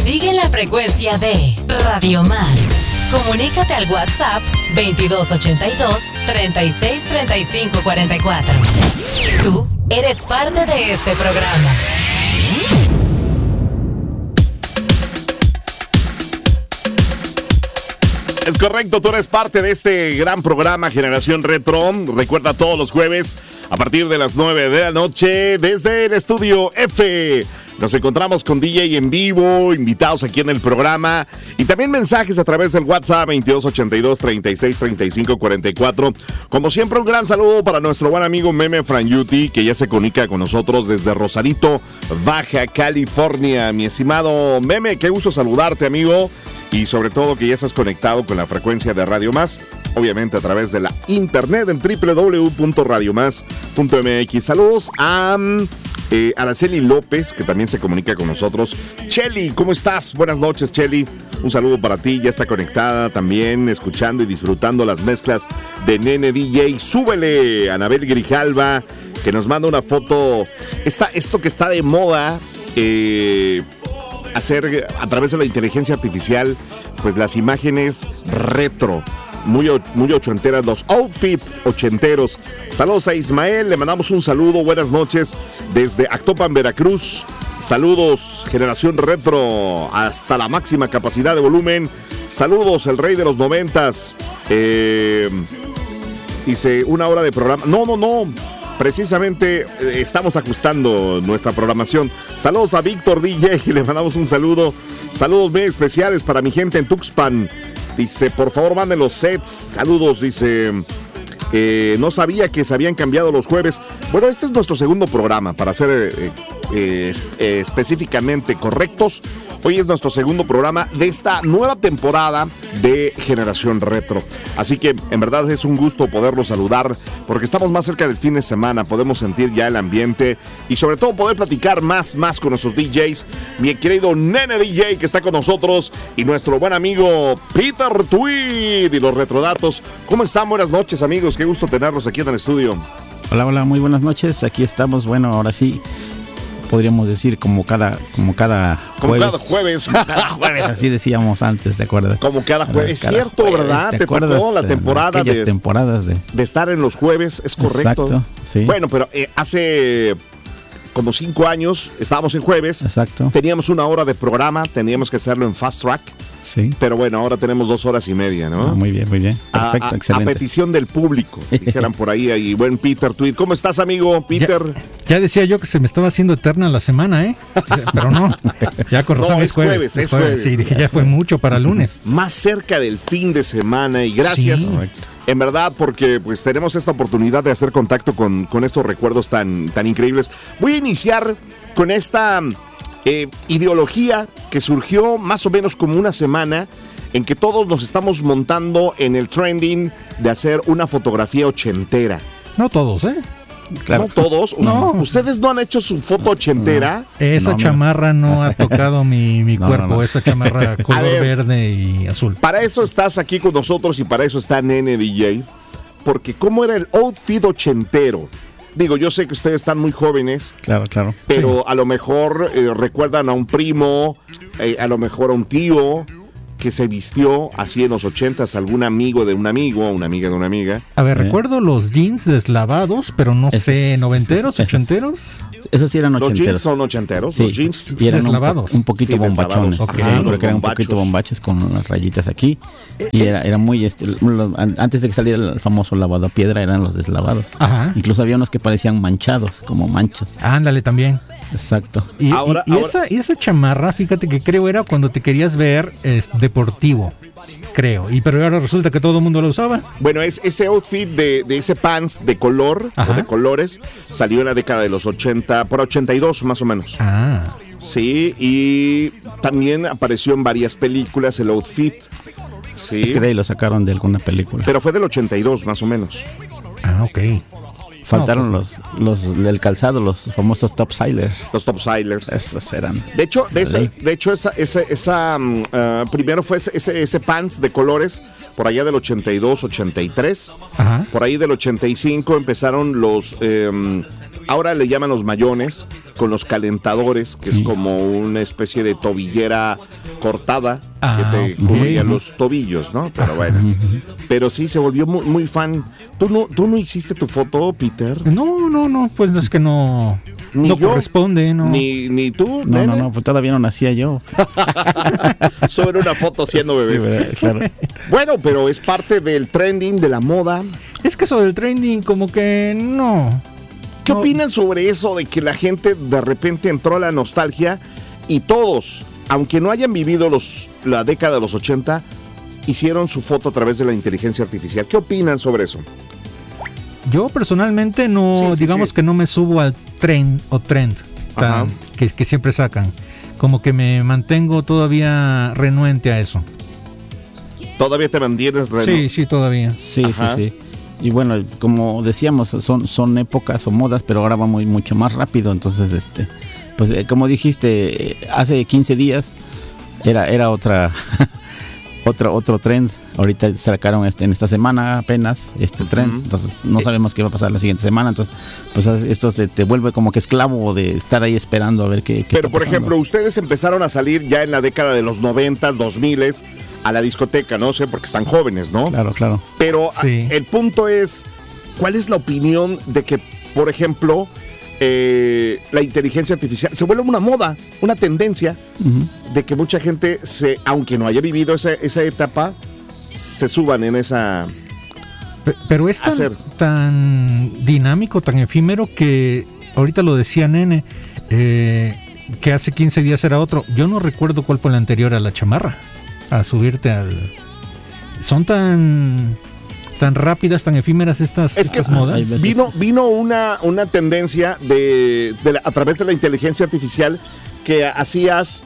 Sigue la frecuencia de Radio Más. Comunícate al WhatsApp 2282-363544. Tú eres parte de este programa. Es correcto, tú eres parte de este gran programa Generación Retro. Recuerda, todos los jueves a partir de las 9 de la noche desde el estudio F. Nos encontramos con DJ en vivo, invitados aquí en el programa y también mensajes a través del WhatsApp 2282-363544. Como siempre, un gran saludo para nuestro buen amigo Meme Franyuti, que ya se comunica con nosotros desde Rosarito, Baja California. Mi estimado Meme, qué gusto saludarte, amigo. Y sobre todo que ya estás conectado con la frecuencia de Radio Más, obviamente a través de la internet en www.radiomás.mx. Saludos a Araceli López, que también se comunica con nosotros. Cheli, ¿cómo estás? Buenas noches, Cheli. Un saludo para ti, ya está conectada también, escuchando y disfrutando las mezclas de Nene DJ. Súbele, Anabel Grijalva, que nos manda una foto. Esto que está de moda, hacer a través de la inteligencia artificial, pues las imágenes retro, muy ochenteras, los outfits ochenteros. Saludos a Ismael, le mandamos un saludo, buenas noches desde Actopan, Veracruz. Saludos, Generación Retro, hasta la máxima capacidad de volumen. Saludos, el rey de los 90s. Dice, una hora de programa. No. Precisamente estamos ajustando nuestra programación. Saludos a Víctor DJ, le mandamos un saludo. Saludos bien especiales para mi gente en Tuxpan. Dice, por favor, manden los sets. Saludos, dice, no sabía que se habían cambiado los jueves. Bueno, este es nuestro segundo programa, para ser específicamente correctos. Hoy es nuestro segundo programa de esta nueva temporada de Generación Retro. Así que en verdad es un gusto poderlos saludar, porque estamos más cerca del fin de semana, podemos sentir ya el ambiente y sobre todo poder platicar más con nuestros DJs. Mi querido Nene DJ, que está con nosotros, y nuestro buen amigo Peter Tweed y los Retrodatos. ¿Cómo están? Buenas noches, amigos, qué gusto tenerlos aquí en el estudio. Hola, muy buenas noches, aquí estamos. Bueno, ahora sí podríamos decir como cada jueves. Cada jueves, así decíamos antes, ¿te acuerdas? Como cada jueves. Es cierto, jueves, ¿verdad? Te tocó la temporada de estar en los jueves, es correcto. Exacto, sí. Bueno, pero hace como 5 años estábamos en jueves. Exacto. Teníamos 1 hora de programa, teníamos que hacerlo en Fast Track. Sí. Pero bueno, ahora tenemos 2 horas y media, ¿no? Muy bien. Perfecto, excelente. A petición del público, dijeran por ahí. Y buen Peter Tweed. ¿Cómo estás, amigo? Peter. Ya decía yo que se me estaba haciendo eterna la semana, ¿eh? Pero no. Ya con razón, no, es jueves. Sí, dije, ya fue mucho para lunes. Más cerca del fin de semana y gracias. Sí. En verdad, porque pues tenemos esta oportunidad de hacer contacto con estos recuerdos tan increíbles. Voy a iniciar con esta ideología que surgió más o menos como una semana, en que todos nos estamos montando en el trending de hacer una fotografía ochentera. No todos, ¿eh? Claro. No todos. No. ¿Ustedes no han hecho su foto ochentera? No. Esa chamarra no ha tocado mi cuerpo. No. Esa chamarra color verde y azul. Para eso estás aquí con nosotros y para eso está Nene DJ. Porque ¿cómo era el outfit ochentero? Digo, yo sé que ustedes están muy jóvenes. Claro. Pero sí, a lo mejor recuerdan a un primo, a lo mejor a un tío que se vistió así en los 80s, algún amigo de un amigo, una amiga de una amiga. A ver, recuerdo los jeans deslavados, pero no sé, ¿noventeros, ochenteros? Esos sí eran ochenteros. Los jeans son ochenteros, sí, los jeans. Y eran deslavados. Un poquito bombachones. Okay. Porque eran un poquito bombaches con unas rayitas aquí. Y era muy, antes de que saliera el famoso lavado a piedra, eran los deslavados. Ajá. Incluso había unos que parecían manchados, como manchas. Ándale, también. Exacto. Y esa chamarra, fíjate que creo era cuando te querías ver deportivo, creo. Pero ahora resulta que todo el mundo lo usaba. Bueno, ese outfit de ese pants de color, o de colores, salió en la década de los 80, por 82 más o menos. Ah. Sí, y también apareció en varias películas el outfit. Sí. Es que de ahí lo sacaron de alguna película. Pero fue del 82 más o menos. Ah, ok. Faltaron los del calzado, los famosos topsiders. Los topsiders. Esos eran. De hecho, primero fue ese pants de colores por allá del 82, 83. Ajá. Por ahí del 85 empezaron los ahora le llaman los mayones, con los calentadores, que es como una especie de tobillera cortada que te cubría los tobillos, ¿no? Pero bueno, pero sí se volvió muy, muy fan. ¿Tú no hiciste tu foto, Peter? No, pues es que no corresponde, ¿no? Ni tú, No, pues todavía no nacía yo. Sobre una foto siendo bebés. Sí, claro. Bueno, pero es parte del trending, de la moda. Es que eso del trending como que no. ¿Qué opinan sobre eso de que la gente de repente entró a la nostalgia y todos, aunque no hayan vivido la década de los 80, hicieron su foto a través de la inteligencia artificial? ¿Qué opinan sobre eso? Yo personalmente no, digamos que no me subo al trend que siempre sacan. Como que me mantengo todavía renuente a eso. ¿Todavía te mantienes renuente? Sí, todavía. Sí. Y bueno, como decíamos, son épocas o modas, pero ahora va mucho más rápido. Entonces, pues como dijiste, hace 15 días era otro trend. Ahorita sacaron en esta semana apenas trend. Entonces no sabemos qué va a pasar la siguiente semana. Entonces, pues esto te vuelve como que esclavo de estar ahí esperando a ver qué Pero por ejemplo, ustedes empezaron a salir ya en la década de los 90, 2000 a la discoteca, no sé, porque están jóvenes, ¿no? Claro. Pero el punto es, ¿cuál es la opinión de que, por ejemplo, la inteligencia artificial se vuelve una moda, una tendencia de que mucha gente, aunque no haya vivido esa etapa, se suban en esa... Pero es tan dinámico, tan efímero que ahorita lo decía Nene, que hace 15 días era otro. Yo no recuerdo cuál fue la anterior a la chamarra, a subirte al... Son tan rápidas, tan efímeras estas modas. Vino una tendencia a través de la inteligencia artificial que hacías...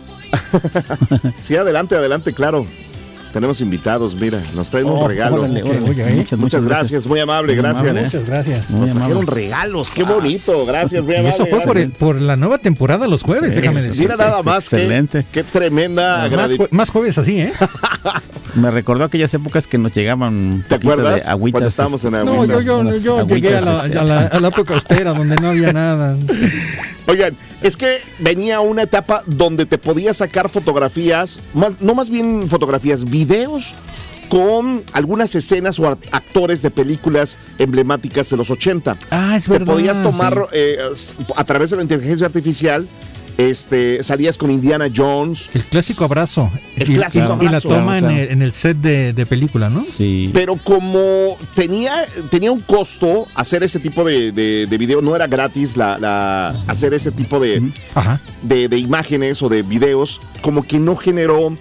Sí, adelante, claro. Tenemos invitados, mira, nos traen un regalo. Muchas gracias, muy amable, gracias. Muchas gracias. Nos trajeron regalos, qué bonito, gracias, muy amable. Y eso fue por la nueva temporada los jueves, déjame decir. Mira nada más, qué tremenda más jueves así, ¿eh? Me recordó aquellas épocas que nos llegaban. ¿Te acuerdas? De agüitas. Cuando estábamos en agüita. No, yo llegué a la época austera donde no había nada. Oigan, es que venía una etapa donde te podías sacar fotografías, más bien fotografías, videos con algunas escenas o actores de películas emblemáticas de los 80. Es verdad. Te podías tomar a través de la inteligencia artificial. Salías con Indiana Jones. El clásico abrazo. Y la toma claro. En el set de película, ¿no? Sí. Pero como tenía un costo hacer ese tipo de video, no era gratis hacer ese tipo de imágenes o de videos, como que no generó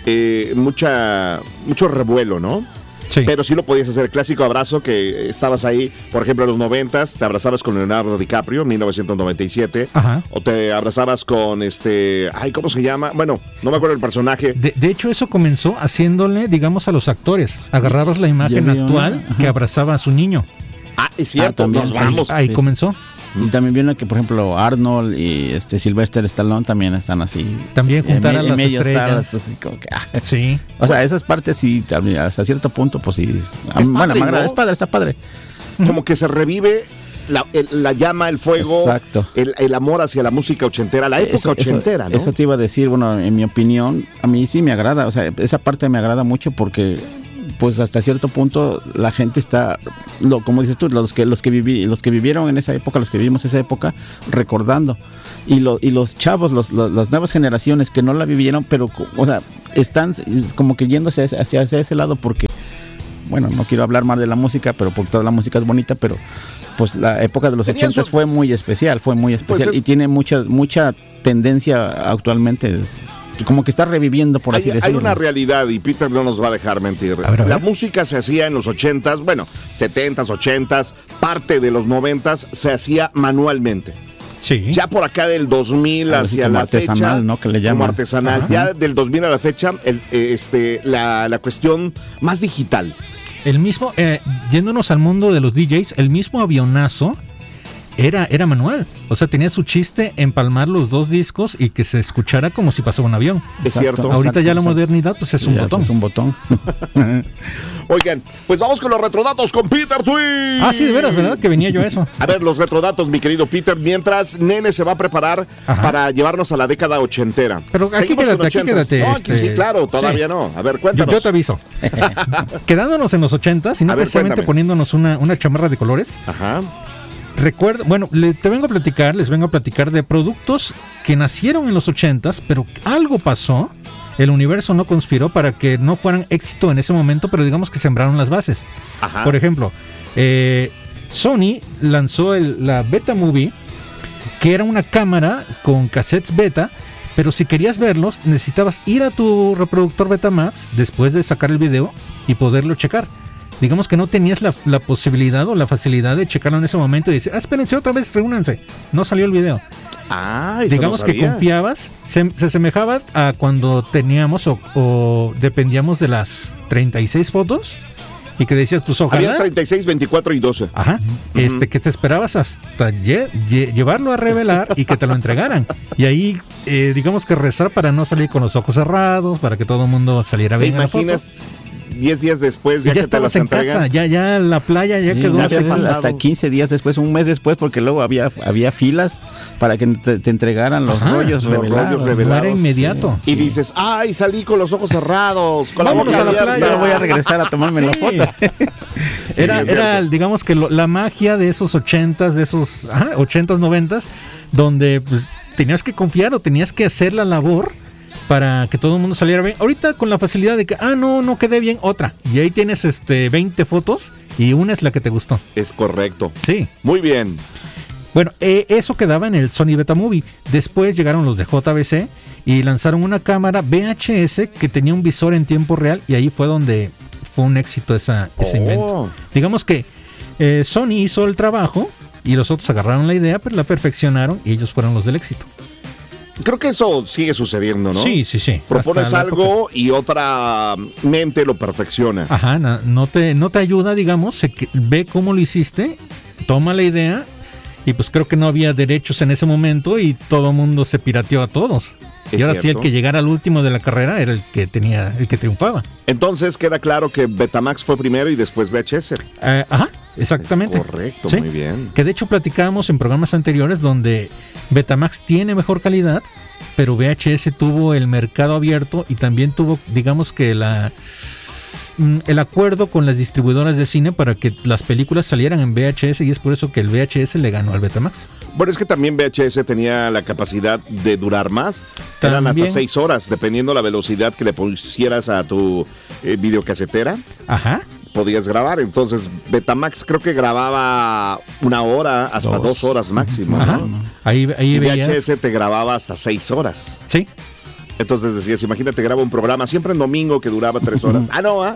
mucho revuelo, ¿no? Sí. Pero sí lo podías hacer, el clásico abrazo que estabas ahí, por ejemplo, en los 90s, te abrazabas con Leonardo DiCaprio en 1997, o te abrazabas con ¿cómo se llama? Bueno, no me acuerdo el personaje. De hecho, eso comenzó haciéndole, digamos, a los actores. Agarrabas la imagen actual que abrazaba a su niño. Es cierto, también, nos vamos. Ahí comenzó. Y también viene que, por ejemplo, Arnold y Sylvester Stallone también están así. También juntar a las estrellas. Así como que, sí. O sea, esas partes sí, hasta cierto punto, pues sí. Bueno, me agrada, es padre, está padre. Como que se revive la llama, el fuego. Exacto. El amor hacia la música ochentera, la época ochentera, ¿no? Eso te iba a decir, bueno, en mi opinión, a mí sí me agrada. O sea, esa parte me agrada mucho porque... pues hasta cierto punto la gente está, como dices tú, los que vivieron en esa época, los que vivimos esa época, recordando. Y los chavos, las nuevas generaciones que no la vivieron, pero, o sea, están como que yéndose hacia ese lado porque, bueno, no quiero hablar más de la música, pero porque toda la música es bonita, pero pues la época de los 80 fue muy especial, pues y tiene mucha tendencia actualmente. Como que está reviviendo, por así decirlo. Hay una realidad, y Peter no nos va a dejar mentir. La música se hacía en los 80s, bueno, 70s, 80s, parte de los 90s, se hacía manualmente. Sí. Ya por acá del 2000 hacia la fecha, ¿no? Que le llaman. Como artesanal. Ya del 2000 a la fecha, la cuestión más digital. El mismo, yéndonos al mundo de los DJs, el mismo avionazo era manual. O sea, tenía su chiste empalmar los dos discos y que se escuchara como si pasaba un avión. Es cierto. Ahorita ya la modernidad, pues es un botón. Es un botón. Oigan, pues vamos con los retrodatos con Peter Twin. Ah, sí, de veras, ¿verdad? Que venía yo a eso. A ver, los retrodatos, mi querido Peter, mientras Nene se va a preparar para llevarnos a la década ochentera. Pero aquí quédate. No, aquí sí, claro, todavía no. A ver, cuéntanos. Yo te aviso. Quedándonos en los 80s y no precisamente poniéndonos una chamarra de colores. Ajá. Recuerdo, bueno, les vengo a platicar de productos que nacieron en los 80s, pero algo pasó. El universo no conspiró para que no fueran éxito en ese momento, pero digamos que sembraron las bases. Ajá. Por ejemplo, Sony lanzó la Beta Movie, que era una cámara con cassettes beta, pero si querías verlos, necesitabas ir a tu reproductor Betamax después de sacar el video y poderlo checar. Digamos que no tenías la posibilidad o la facilidad de checarlo en ese momento y decir, espérense otra vez, reúnanse. No salió el video. Digamos que confiabas, se asemejaba a cuando teníamos o dependíamos de las 36 fotos y que decías, pues ojalá. Había 36, 24 y 12. Ajá. Que te esperabas hasta llevarlo a revelar y que te lo entregaran. Y ahí, digamos que rezar para no salir con los ojos cerrados, para que todo el mundo saliera bien. ¿Te imaginas? 10 días después, ya que te las entregan. Casa, ya la playa ya quedó. Hasta 15 días después, un mes después, porque luego había filas para que te entregaran los rollos revelados. No era inmediato. Sí. Y dices, ay, salí con los ojos cerrados, con vámonos la boca a la playa, voy a regresar a tomarme la foto. Era digamos que la magia de esos 80s, de esos 80s, 90s, donde pues tenías que confiar o tenías que hacer la labor para que todo el mundo saliera bien. Ahorita con la facilidad de que, no quedé bien, otra. Y ahí tienes 20 fotos y una es la que te gustó. Es correcto. Sí. Muy bien. Bueno, eso quedaba en el Sony Beta Movie. Después llegaron los de JVC y lanzaron una cámara VHS que tenía un visor en tiempo real y ahí fue donde fue un éxito ese invento. Digamos que Sony hizo el trabajo y los otros agarraron la idea, pero la perfeccionaron y ellos fueron los del éxito. Creo que eso sigue sucediendo, ¿no? Sí. Propones algo y otra mente lo perfecciona. Ajá, no te ayuda, digamos, ve cómo lo hiciste, toma la idea y pues creo que no había derechos en ese momento y todo el mundo se pirateó a todos. Y ahora sí, el que llegara al último de la carrera era el que triunfaba. Entonces queda claro que Betamax fue primero y después VHS. Ajá, exactamente. Es correcto, ¿sí? Muy bien. Que de hecho platicábamos en programas anteriores donde Betamax tiene mejor calidad, pero VHS tuvo el mercado abierto y también tuvo, digamos que el acuerdo con las distribuidoras de cine para que las películas salieran en VHS y es por eso que el VHS le ganó al Betamax. Bueno, es que también VHS tenía la capacidad de durar más. Eran hasta 6 horas, dependiendo la velocidad que le pusieras a tu videocasetera. Ajá. Podías grabar, entonces Betamax creo que grababa 1 hora hasta 2 horas máximo. Ajá. ¿No? Ahí y veías. VHS te grababa hasta 6 horas. Sí. Entonces decías, imagínate, graba un programa siempre en domingo que duraba 3 horas.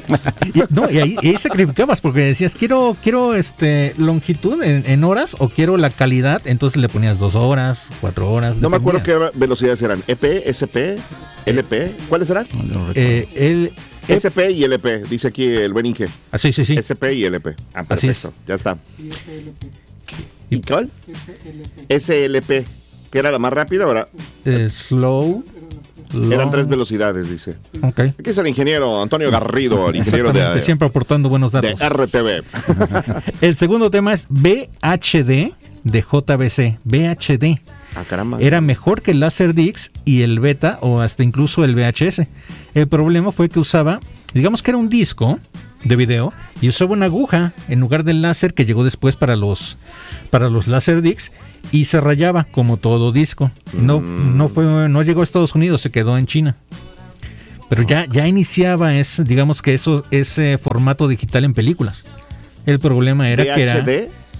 Y ahí sacrificabas porque decías, quiero longitud en horas o quiero la calidad, entonces le ponías 2 horas, 4 horas. No me acuerdo qué velocidades eran, EP, SP, LP, ¿cuáles eran? El SP y LP, dice aquí el buen Inge. Sí. SP y LP. Perfecto, ya está. ¿Y cuál? SLP, que era la más rápida ahora. Slow. Eran 3 velocidades, dice. Ok. Aquí es el ingeniero Antonio Garrido, el ingeniero de siempre aportando buenos datos. De RTV. El segundo tema es VHD de JVC. VHD. Caramba. Era mejor que el Laserdisc y el Beta o hasta incluso el VHS. El problema fue que usaba, digamos que era un disco de video y usaba una aguja en lugar del láser que llegó después para los Laserdiscs y se rayaba como todo disco. No llegó a Estados Unidos, se quedó en China. Pero ya iniciaba ese formato digital en películas. El problema era que era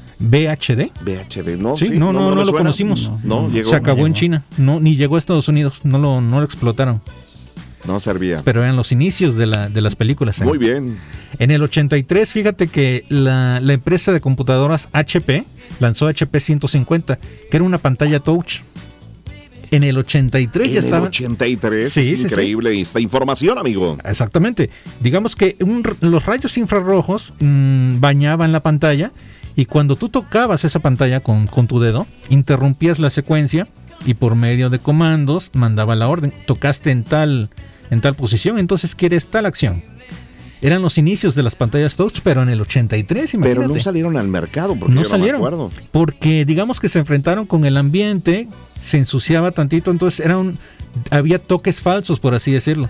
VHD, no. Sí, no lo conocimos. No llegó. Se acabó en China, ni llegó a Estados Unidos, no lo explotaron. No servía. Pero eran los inicios de las películas. Muy bien. En el 83, fíjate que la empresa de computadoras HP lanzó HP 150, que era una pantalla touch. En el 83 ya estaba. En el 83, es increíble esta información, amigo. Exactamente. Digamos que los rayos infrarrojos bañaban la pantalla Y cuando tú tocabas esa pantalla con tu dedo, interrumpías la secuencia y por medio de comandos mandaba la orden. Tocaste en tal posición, entonces quieres tal acción. Eran los inicios de las pantallas touch, pero en el 83, imagínate. Pero no salieron al mercado, porque no yo salieron, no me acuerdo. Porque digamos que se enfrentaron con el ambiente, se ensuciaba tantito, entonces había toques falsos, por así decirlo.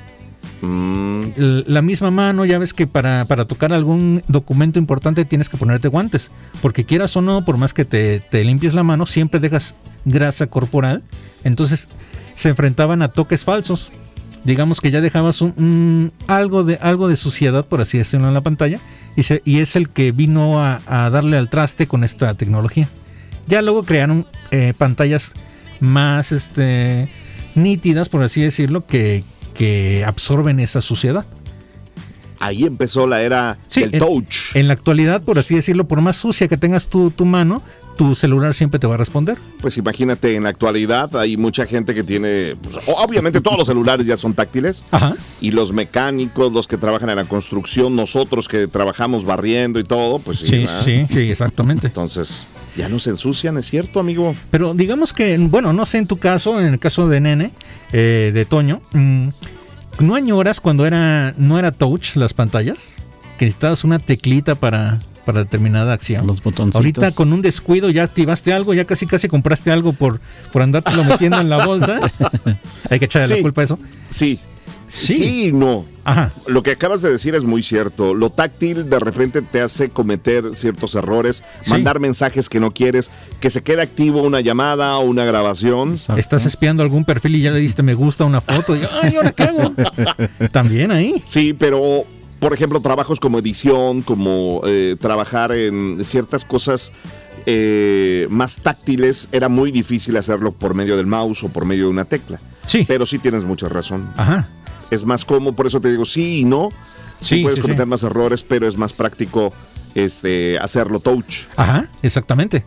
La misma mano, ya ves que para tocar algún documento importante tienes que ponerte guantes, porque quieras o no, por más que te limpies la mano, siempre dejas grasa corporal, entonces se enfrentaban a toques falsos. Digamos que ya dejabas algo de suciedad, por así decirlo, en la pantalla, y es el que vino a darle al traste con esta tecnología. Ya luego crearon pantallas más nítidas, por así decirlo, que absorben esa suciedad. Ahí empezó la era del touch. En la actualidad, por así decirlo, por más sucia que tengas tu mano, tu celular siempre te va a responder. Pues imagínate, en la actualidad hay mucha gente que tiene, pues, obviamente todos los celulares ya son táctiles. Ajá. Y los mecánicos, los que trabajan en la construcción, nosotros que trabajamos barriendo y todo, pues sí, exactamente. Entonces, ya no se ensucian, ¿es cierto, amigo? Pero digamos que, bueno, no sé en tu caso, en el caso de Nene, de Toño, ¿no añoras cuando no era touch las pantallas? Que necesitabas una teclita para determinada acción. Los botoncitos. Ahorita con un descuido ya activaste algo, ya casi compraste algo por andártelo metiendo en la bolsa. Hay que echarle la culpa a eso. Sí, no. Ajá. Lo que acabas de decir es muy cierto. Lo táctil de repente te hace cometer ciertos errores, mandar mensajes que no quieres, que se quede activo una llamada o una grabación. Exacto. Estás espiando algún perfil y ya le diste me gusta a una foto y ay, ¿ahora qué hago? También ahí. Sí, pero por ejemplo, trabajos como edición, como trabajar en ciertas cosas más táctiles, era muy difícil hacerlo por medio del mouse o por medio de una tecla. Sí. Pero sí tienes mucha razón. Ajá. Es más cómodo, por eso te digo sí y no. Sí puedes cometer más errores, pero es más práctico hacerlo touch. Ajá, exactamente.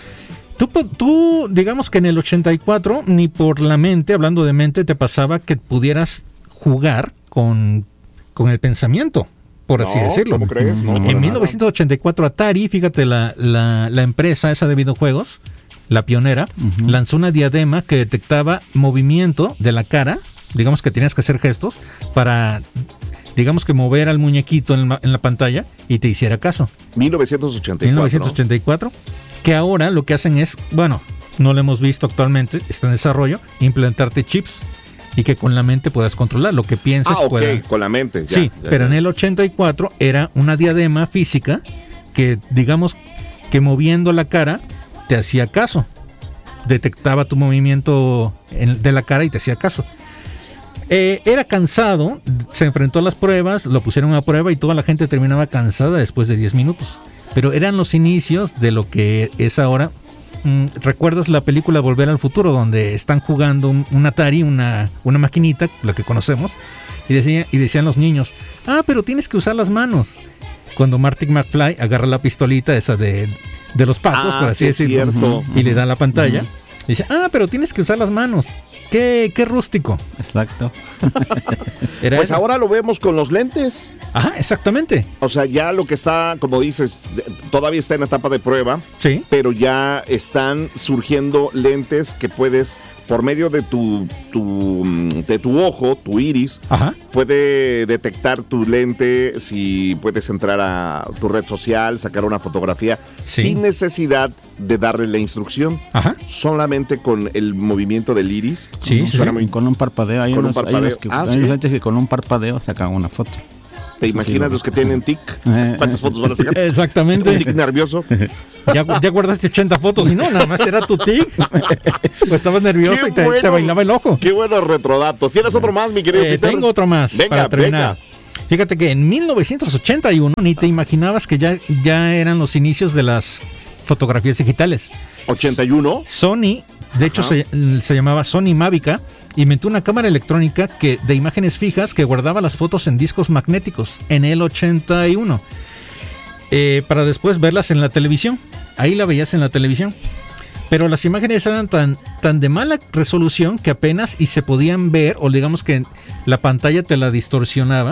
Tú, digamos que en el 84, ni por la mente, hablando de mente, te pasaba que pudieras jugar con el pensamiento, por así decirlo. ¿Cómo crees? No, en 1984 Atari, fíjate, la empresa esa de videojuegos, la pionera, lanzó una diadema que detectaba movimiento de la cara, digamos que tenías que hacer gestos para, digamos que mover al muñequito en la pantalla y te hiciera caso. 1984, que ahora lo que hacen es, bueno, no lo hemos visto actualmente, está en desarrollo, implementarte chips y que con la mente puedas controlar lo que piensas. Con la mente. Ya, pero en el 84 era una diadema física que, digamos, que moviendo la cara te hacía caso. Detectaba tu movimiento de la cara y te hacía caso. Era cansado, se enfrentó a las pruebas, lo pusieron a prueba y toda la gente terminaba cansada después de 10 minutos. Pero eran los inicios de lo que es ahora. ¿Recuerdas la película Volver al Futuro, donde están jugando un Atari, una maquinita, la que conocemos, y decían los niños, pero tienes que usar las manos? Cuando Marty McFly agarra la pistolita esa de los patos, por así decirlo, y le da la pantalla, dice, pero tienes que usar las manos. Qué rústico. Exacto. Pues ahora lo vemos con los lentes. Ajá, exactamente. O sea, ya lo que está, como dices, todavía está en etapa de prueba. Sí. Pero ya están surgiendo lentes que puedes, por medio de tu ojo, tu iris, puede detectar tu lente, si puedes entrar a tu red social, sacar una fotografía, sin necesidad de darle la instrucción. Ajá. Solamente con el movimiento del iris. Sí. Con un parpadeo. Hay unos lentes que con un parpadeo sacan una foto. ¿Te imaginas los que tienen tic? ¿Cuántas fotos van a sacar? Exactamente. Un tic nervioso. Ya guardaste 80 fotos y no, nada más era tu tic. Pues estabas nervioso y te bailaba el ojo. Qué buenos retrodatos. ¿Tienes otro más, mi querido Peter? Tengo otro más. Venga, venga. Fíjate que en 1981 ni te imaginabas que ya eran los inicios de las fotografías digitales. ¿81? Sony, de hecho se llamaba Sony Mavica, inventó una cámara electrónica de imágenes fijas que guardaba las fotos en discos magnéticos en el 81 para después verlas en la televisión. Ahí la veías en la televisión, pero las imágenes eran tan de mala resolución que apenas y se podían ver, o digamos que la pantalla te la distorsionaba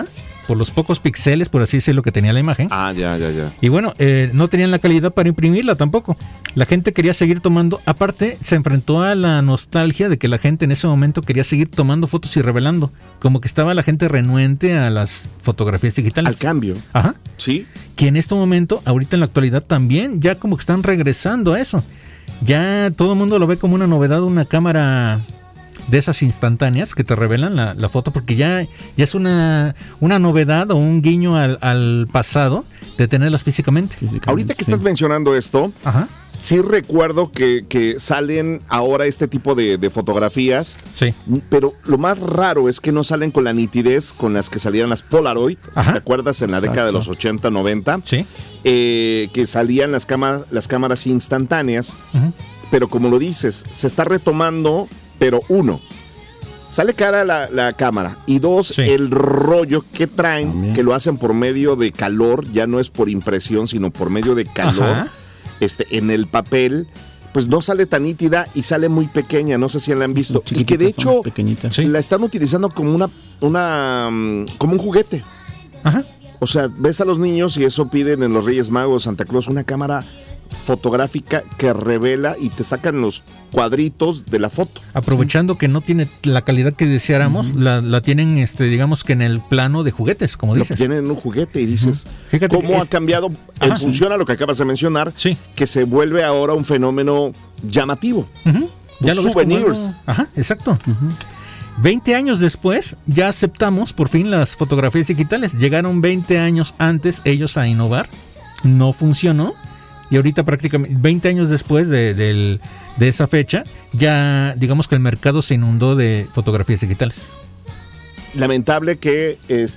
por los pocos píxeles, por así decirlo, que tenía la imagen. Ya. Y bueno, no tenían la calidad para imprimirla tampoco. La gente quería seguir tomando. Aparte, se enfrentó a la nostalgia de que la gente en ese momento quería seguir tomando fotos y revelando. Como que estaba la gente renuente a las fotografías digitales. Al cambio. Ajá. Sí. Que en este momento, ahorita en la actualidad también, ya como que están regresando a eso. Ya todo el mundo lo ve como una novedad, una cámara de esas instantáneas que te revelan la foto, porque ya es una novedad o un guiño al pasado de tenerlas físicamente. Ahorita que estás mencionando esto, sí recuerdo que salen ahora este tipo de fotografías, sí, pero lo más raro es que no salen con la nitidez con las que salían las Polaroid. ¿Te acuerdas? En la década de los 80, 90, sí, que salían las cámaras instantáneas, pero como lo dices, se está retomando, pero uno, sale cara la cámara, y dos, sí, el rollo que traen, también, que lo hacen por medio de calor, ya no es por impresión, sino por medio de calor, en el papel, pues no sale tan nítida y sale muy pequeña, no sé si la han visto, y que de hecho sí, la están utilizando como como un juguete. O sea, ves a los niños y eso piden en los Reyes Magos, Santa Claus, una cámara fotográfica que revela y te sacan los cuadritos de la foto. Aprovechando que no tiene la calidad que deseáramos, la tienen, digamos que en el plano de juguetes, como dices. Lo tienen en un juguete y dices, fíjate cómo ha cambiado en función a lo que acabas de mencionar, sí, que se vuelve ahora un fenómeno llamativo. Ya lo souvenirs. Exacto. 20 años después, ya aceptamos por fin las fotografías digitales. Llegaron 20 años antes ellos a innovar, no funcionó. Y ahorita prácticamente 20 años después de esa fecha, ya digamos que el mercado se inundó de fotografías digitales. Lamentable que,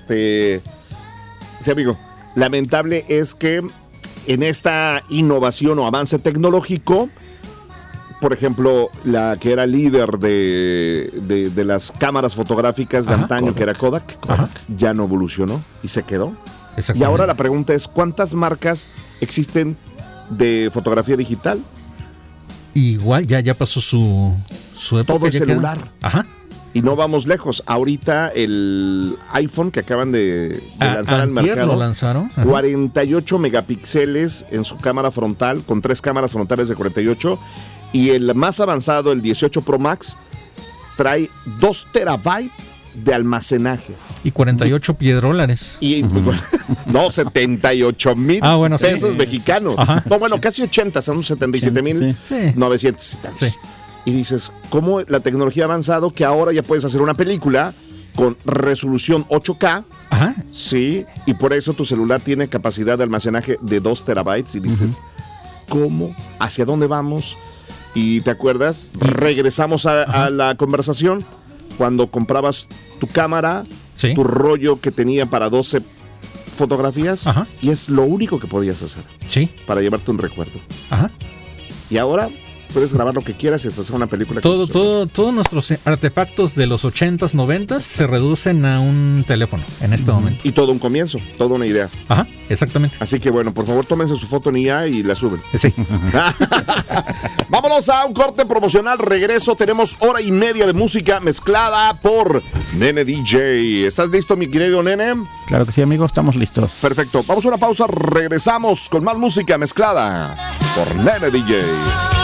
sí, amigo, lamentable es que en esta innovación o avance tecnológico, por ejemplo, la que era líder de las cámaras fotográficas de antaño, Kodak, que era Kodak, ya no evolucionó y se quedó. Y ahora la pregunta es, ¿cuántas marcas existen de fotografía digital? Igual ya pasó su época. Todo el celular. Y no vamos lejos. Ahorita el iPhone que acaban de lanzar al mercado, lo lanzaron. 48 megapíxeles en su cámara frontal, con 3 cámaras frontales de 48, y el más avanzado, el 18 Pro Max, trae 2 terabytes de almacenaje. Y 48 piedrólares. Y bueno, no, 78,000 pesos mexicanos. No, bueno, casi 80, son 77,900 y tantos. Y dices, ¿cómo la tecnología ha avanzado que ahora ya puedes hacer una película con resolución 8K? Sí, y por eso tu celular tiene capacidad de almacenaje de 2 terabytes. Y dices, ¿cómo? ¿Hacia dónde vamos? Y te acuerdas, regresamos a la conversación cuando comprabas tu cámara, tu rollo que tenía para 12 fotografías, y es lo único que podías hacer para llevarte un recuerdo. Y ahora puedes grabar lo que quieras y hacer una película. Todos nuestros artefactos de los 80s, 90s se reducen a un teléfono en este momento. Y todo un comienzo, toda una idea. Exactamente. Así que bueno, por favor, tómense su foto en IA y la suben. Sí. Vámonos a un corte promocional. Regreso, tenemos hora y media de música mezclada por Nene DJ. ¿Estás listo, mi querido Nene? Claro que sí, amigo, estamos listos. Perfecto, vamos a una pausa, regresamos con más música mezclada por Nene DJ.